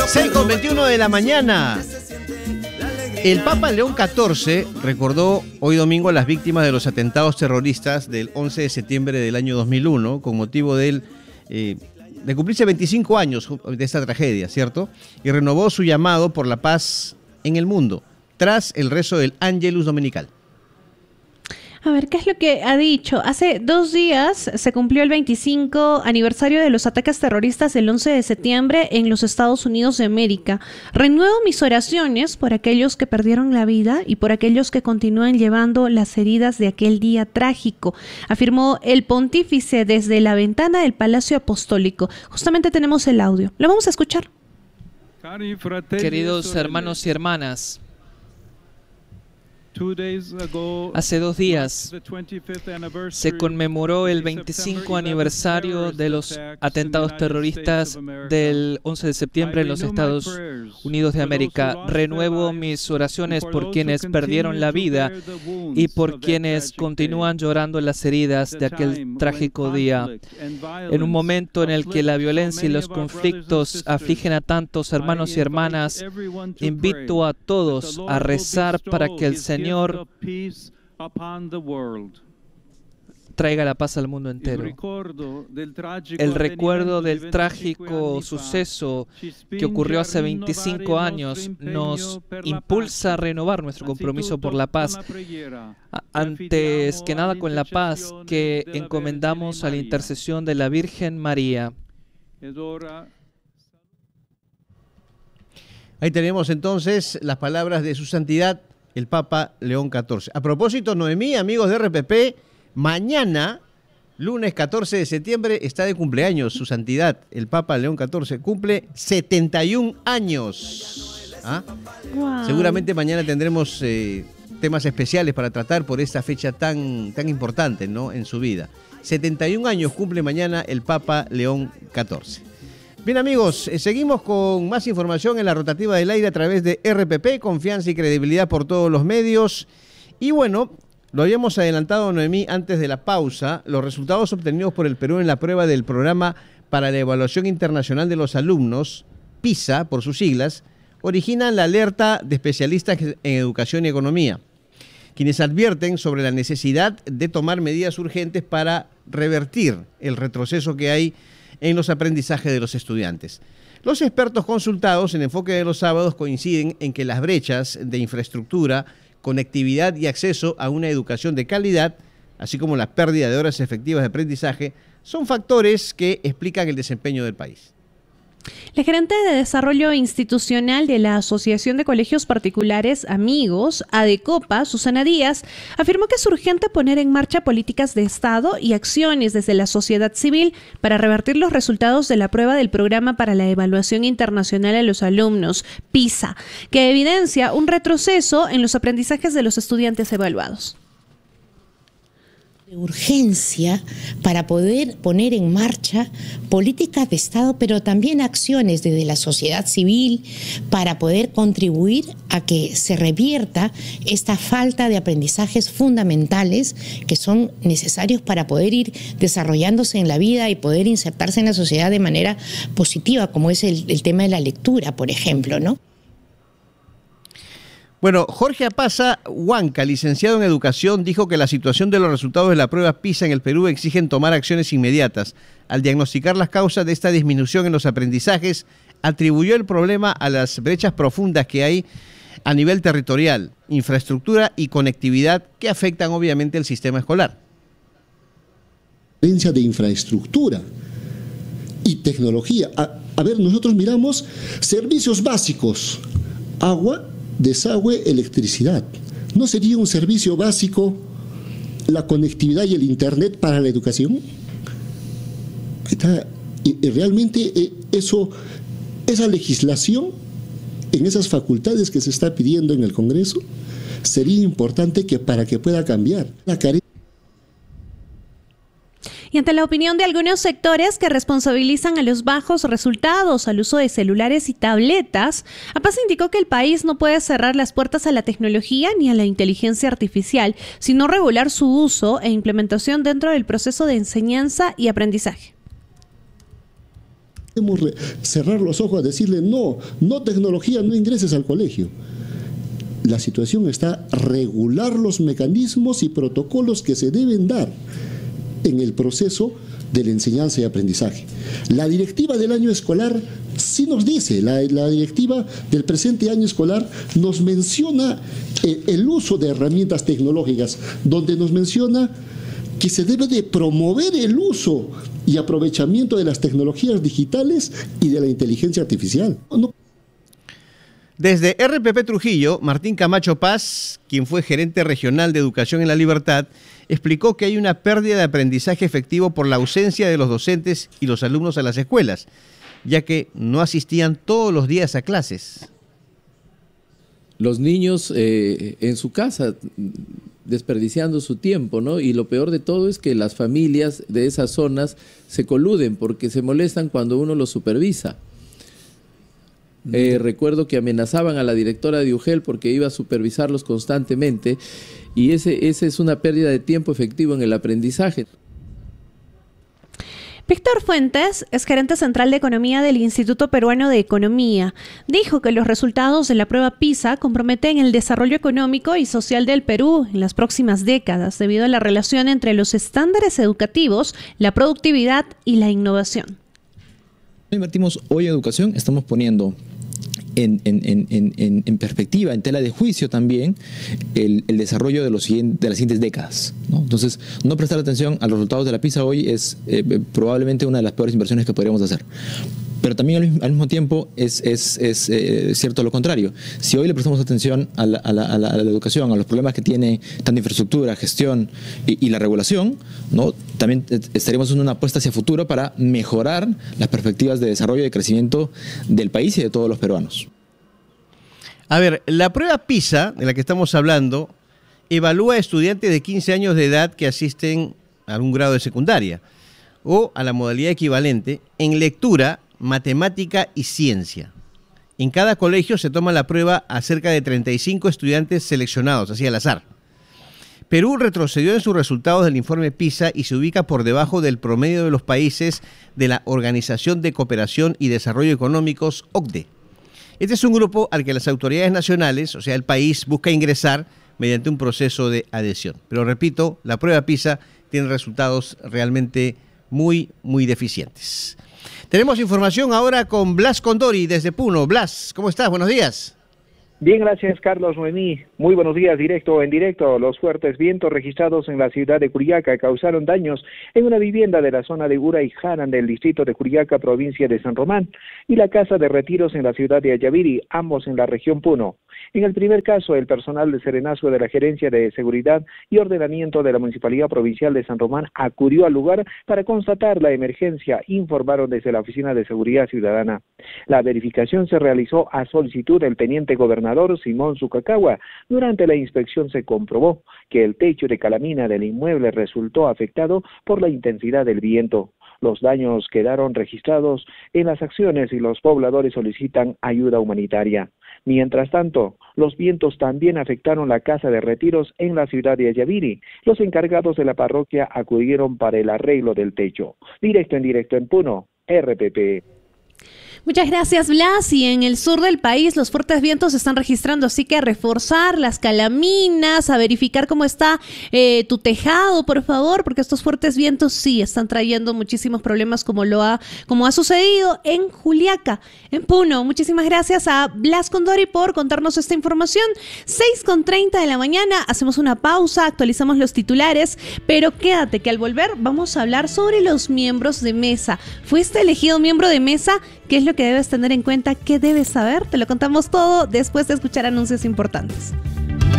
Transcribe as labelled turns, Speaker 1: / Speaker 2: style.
Speaker 1: 6:21 de la mañana. El Papa León XIV recordó hoy domingo a las víctimas de los atentados terroristas del 11 de septiembre del año 2001, con motivo de cumplirse 25 años de esta tragedia, ¿cierto? Y renovó su llamado por la paz en el mundo, tras el rezo del Ángelus Dominical.
Speaker 2: A ver, ¿qué es lo que ha dicho? Hace 2 días se cumplió el 25 aniversario de los ataques terroristas del 11 de septiembre en los Estados Unidos de América. Renuevo mis oraciones por aquellos que perdieron la vida y por aquellos que continúan llevando las heridas de aquel día trágico, afirmó el pontífice desde la ventana del Palacio Apostólico. Justamente tenemos el audio. Lo vamos a escuchar.
Speaker 3: Queridos hermanos y hermanas, hace 2 días se conmemoró el 25 aniversario de los atentados terroristas del 11 de septiembre en los Estados Unidos de América. Renuevo mis oraciones por quienes perdieron la vida y por quienes continúan llorando las heridas de aquel trágico día. En un momento en el que la violencia y los conflictos afligen a tantos hermanos y hermanas, invito a todos a rezar para que el Señor traiga la paz al mundo entero. El recuerdo del trágico suceso que ocurrió hace 25 años nos impulsa a renovar nuestro compromiso por la paz. Antes que nada, con la paz que encomendamos a la intercesión de la Virgen María.
Speaker 1: Ahí tenemos entonces las palabras de su santidad, el Papa León XIV. A propósito, Noemí, amigos de RPP, mañana, lunes 14 de septiembre, está de cumpleaños su santidad, el Papa León XIV. Cumple 71 años. ¿Ah? Wow. Seguramente mañana tendremos temas especiales para tratar por esta fecha tan importante, ¿no?, en su vida. 71 años cumple mañana el Papa León XIV. Bien, amigos, seguimos con más información en la rotativa del aire a través de RPP, confianza y credibilidad por todos los medios. Y bueno, lo habíamos adelantado, Noemí, antes de la pausa. Los resultados obtenidos por el Perú en la prueba del Programa para la Evaluación Internacional de los Alumnos, PISA, por sus siglas, originan la alerta de especialistas en educación y economía, quienes advierten sobre la necesidad de tomar medidas urgentes para revertir el retroceso que hay en los aprendizajes de los estudiantes. Los expertos consultados en Enfoque de los Sábados coinciden en que las brechas de infraestructura, conectividad y acceso a una educación de calidad, así como la pérdida de horas efectivas de aprendizaje, son factores que explican el desempeño del país.
Speaker 2: La gerente de Desarrollo Institucional de la Asociación de Colegios Particulares Amigos, ADECOPA, Susana Díaz, afirmó que es urgente poner en marcha políticas de Estado y acciones desde la sociedad civil para revertir los resultados de la prueba del Programa para la Evaluación Internacional a los Alumnos, PISA, que evidencia un retroceso en los aprendizajes de los estudiantes evaluados.
Speaker 4: Urgencia para poder poner en marcha políticas de Estado, pero también acciones desde la sociedad civil para poder contribuir a que se revierta esta falta de aprendizajes fundamentales que son necesarios para poder ir desarrollándose en la vida y poder insertarse en la sociedad de manera positiva, como es el tema de la lectura, por ejemplo, ¿no?
Speaker 1: Bueno, Jorge Apaza Huanca, licenciado en Educación, dijo que la situación de los resultados de la prueba PISA en el Perú exigen tomar acciones inmediatas. Al diagnosticar las causas de esta disminución en los aprendizajes, atribuyó el problema a las brechas profundas que hay a nivel territorial, infraestructura y conectividad que afectan obviamente el sistema escolar.
Speaker 5: De infraestructura y tecnología. A ver, nosotros miramos servicios básicos, agua, desagüe, electricidad. ¿No sería un servicio básico la conectividad y el internet para la educación? Y realmente esa legislación en esas facultades que se está pidiendo en el Congreso sería importante que para que pueda cambiar la carencia.
Speaker 2: Y ante la opinión de algunos sectores que responsabilizan a los bajos resultados al uso de celulares y tabletas, Apaza indicó que el país no puede cerrar las puertas a la tecnología ni a la inteligencia artificial, sino regular su uso e implementación dentro del proceso de enseñanza y aprendizaje.
Speaker 5: Podemos cerrar los ojos a decirle no tecnología, no ingreses al colegio. La situación está regular los mecanismos y protocolos que se deben dar en el proceso de la enseñanza y aprendizaje. La directiva del año escolar sí nos dice, la directiva del presente año escolar nos menciona el uso de herramientas tecnológicas, donde nos menciona que se debe de promover el uso y aprovechamiento de las tecnologías digitales y de la inteligencia artificial.
Speaker 1: Desde RPP Trujillo, Martín Camacho Paz, quien fue gerente regional de Educación en la Libertad, explicó que hay una pérdida de aprendizaje efectivo por la ausencia de los docentes y los alumnos a las escuelas, ya que no asistían todos los días a clases.
Speaker 6: Los niños en su casa desperdiciando su tiempo, ¿no? Y lo peor de todo es que las familias de esas zonas se coluden porque se molestan cuando uno los supervisa. Recuerdo que amenazaban a la directora de UGEL porque iba a supervisarlos constantemente y ese es una pérdida de tiempo efectivo en el aprendizaje.
Speaker 2: Víctor Fuentes es gerente central de Economía del Instituto Peruano de Economía. Dijo que los resultados de la prueba PISA comprometen el desarrollo económico y social del Perú en las próximas décadas debido a la relación entre los estándares educativos, la productividad y la innovación.
Speaker 7: Invertimos hoy en educación, estamos poniendo en perspectiva, en tela de juicio también, el desarrollo de las siguientes décadas, ¿no? Entonces, no prestar atención a los resultados de la PISA hoy es probablemente una de las peores inversiones que podríamos hacer. Pero también al mismo tiempo es cierto lo contrario. Si hoy le prestamos atención a la educación, a los problemas que tiene tanto infraestructura, gestión y la regulación, ¿no? También estaríamos haciendo una apuesta hacia futuro para mejorar las perspectivas de desarrollo y de crecimiento del país y de todos los peruanos.
Speaker 1: A ver, la prueba PISA, de la que estamos hablando, evalúa a estudiantes de 15 años de edad que asisten a algún grado de secundaria o a la modalidad equivalente en lectura, matemática y ciencia. En cada colegio se toma la prueba a cerca de 35 estudiantes seleccionados, así al azar. Perú retrocedió en sus resultados del informe PISA y se ubica por debajo del promedio de los países de la Organización de Cooperación y Desarrollo Económicos, OCDE. Este es un grupo al que las autoridades nacionales, o sea, el país, busca ingresar mediante un proceso de adhesión. Pero repito, la prueba PISA tiene resultados realmente muy deficientes. Tenemos información ahora con Blas Condori desde Puno. Blas, ¿cómo estás? Buenos días.
Speaker 8: Bien, gracias Carlos Noemí. Muy buenos días, directo en directo. Los fuertes vientos registrados en la ciudad de Curiaca causaron daños en una vivienda de la zona de Ura y Jaran del distrito de Curiaca, provincia de San Román, y la casa de retiros en la ciudad de Ayaviri, ambos en la región Puno. En el primer caso, el personal de Serenazgo de la Gerencia de Seguridad y Ordenamiento de la Municipalidad Provincial de San Román acudió al lugar para constatar la emergencia, informaron desde la Oficina de Seguridad Ciudadana. La verificación se realizó a solicitud del teniente gobernador Simón Sucacagua. Durante la inspección se comprobó que el techo de calamina del inmueble resultó afectado por la intensidad del viento. Los daños quedaron registrados en las acciones y los pobladores solicitan ayuda humanitaria. Mientras tanto, los vientos también afectaron la casa de retiros en la ciudad de Ayaviri. Los encargados de la parroquia acudieron para el arreglo del techo. Directo en Puno, RPP.
Speaker 2: Muchas gracias, Blas. Y en el sur del país los fuertes vientos se están registrando, así que a reforzar las calaminas, a verificar cómo está tu tejado, por favor, porque estos fuertes vientos sí están trayendo muchísimos problemas como ha sucedido en Juliaca, en Puno. Muchísimas gracias a Blas Condori por contarnos esta información. 6:30 de la mañana, hacemos una pausa, actualizamos los titulares, pero quédate que al volver vamos a hablar sobre los miembros de mesa. ¿Fuiste elegido miembro de mesa? ¿Qué es lo que debes tener en cuenta? ¿Qué debes saber? Te lo contamos todo después de escuchar anuncios importantes.